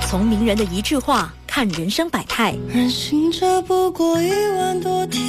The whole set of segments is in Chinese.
从名人的一句话看人生百态， 人行者不过1万多天，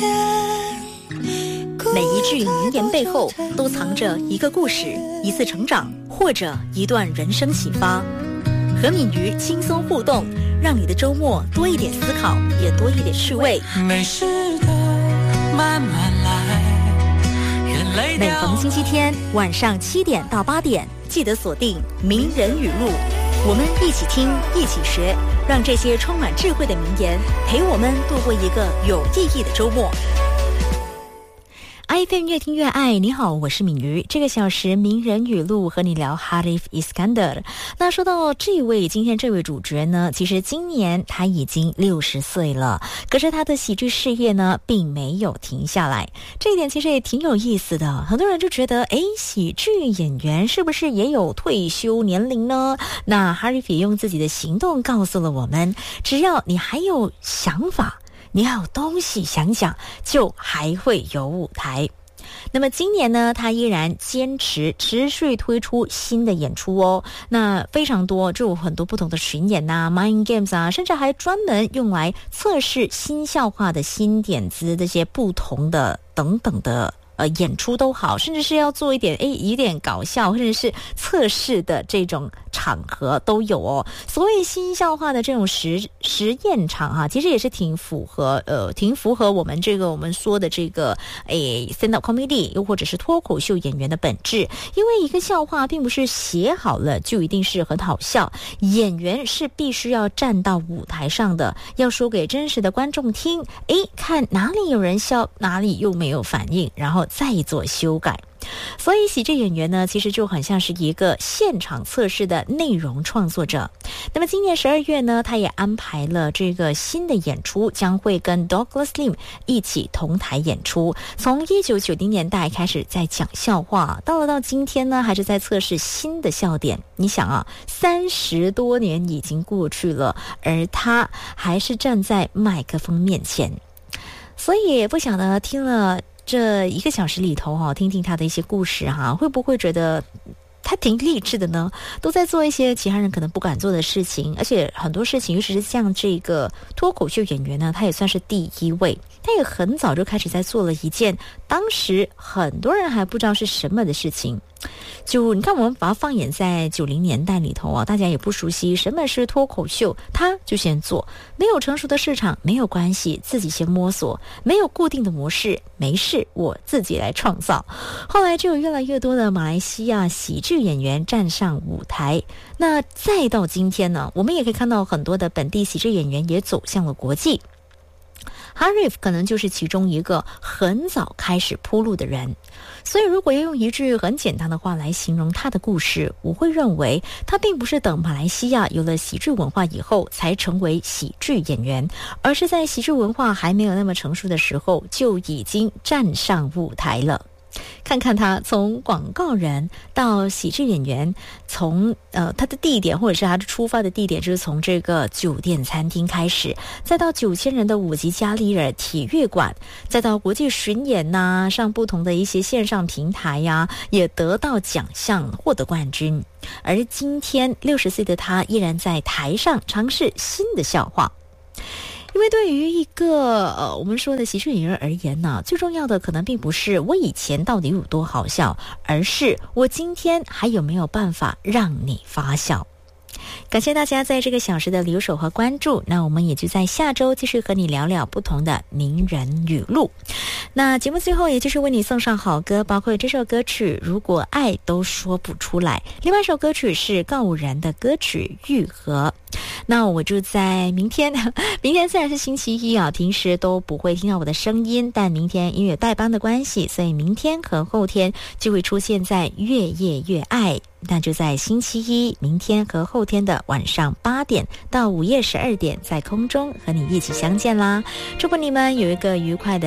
每一句名言背后都藏着一个故事，一次成长，或者一段人生启发。和敏瑜轻松互动，让你的周末多一点思考，也多一点趣味。 没事的，慢慢来。 每逢星期天晚上7点到8点，记得锁定名人语录，我们一起听，一起学，让这些充满智慧的名言陪我们度过一个有意义的周末。iFM 越听越爱，你好，我是敏瑜。这个小时名人语录和你聊 Harif Iskandar。那说到今天这位主角呢，其实今年他已经60岁了，可是他的喜剧事业呢并没有停下来，这一点其实也挺有意思的。很多人就觉得喜剧演员是不是也有退休年龄呢？那 Harif 也用自己的行动告诉了我们，只要你还有想法，你要有东西想想，就还会有舞台。那么今年呢，他依然坚持持续推出新的演出哦。那非常多，就有很多不同的巡演啊 Mind Games 啊，甚至还专门用来测试新笑话的新点子，这些不同的等等的演出都好，甚至是要做一点搞笑，甚至是测试的这种场合都有哦。所谓新笑话的这种实验场哈，其实也是挺符合我们说的这个stand up comedy 又或者是脱口秀演员的本质。因为一个笑话并不是写好了就一定是很好笑，演员是必须要站到舞台上的，要说给真实的观众听，看哪里有人笑，哪里又没有反应，然后再做修改。所以喜剧演员呢，其实就很像是一个现场测试的内容创作者。那么今年12月呢，他也安排了这个新的演出，将会跟 Douglas Lim 一起同台演出。从1990年代开始在讲笑话，到今天呢，还是在测试新的笑点。你想啊，30多年已经过去了，而他还是站在麦克风面前。所以不晓得听了这1个小时里头听听他的一些故事会不会觉得他挺励志的呢？都在做一些其他人可能不敢做的事情，而且很多事情，尤其是像这个脱口秀演员呢，他也算是第一位。他也很早就开始在做了一件当时很多人还不知道是什么的事情。就你看，我们把它放眼在90年代里头大家也不熟悉什么是脱口秀，他就先做，没有成熟的市场没有关系，自己先摸索，没有固定的模式没事，我自己来创造。后来就有越来越多的马来西亚喜剧演员站上舞台，那再到今天呢，我们也可以看到很多的本地喜剧演员也走向了国际。Harif 可能就是其中一个很早开始铺路的人，所以如果要用一句很简单的话来形容他的故事，我会认为他并不是等马来西亚有了喜剧文化以后才成为喜剧演员，而是在喜剧文化还没有那么成熟的时候就已经站上舞台了。看看他从广告人到喜剧演员，从他的地点或者是他的出发的地点就是从这个酒店餐厅开始，再到9000人的5级加利尔体育馆，再到国际巡演上不同的一些线上平台也得到奖项，获得冠军。而今天60岁的他依然在台上尝试新的笑话。因为对于一个我们说的喜剧演员而言呢，最重要的可能并不是我以前到底有多好笑，而是我今天还有没有办法让你发笑。感谢大家在这个小时的留守和关注，那我们也就在下周继续和你聊聊不同的名人语录。那节目最后也就是为你送上好歌，包括这首歌曲如果爱都说不出来，另外一首歌曲是告五人的歌曲愈合。那我就在明天虽然是星期一平时都不会听到我的声音，但明天因为有代班的关系，所以明天和后天就会出现在越夜越爱。那就在星期一明天和后天的晚上8点到午夜12点在空中和你一起相见啦。祝福你们有一个愉快的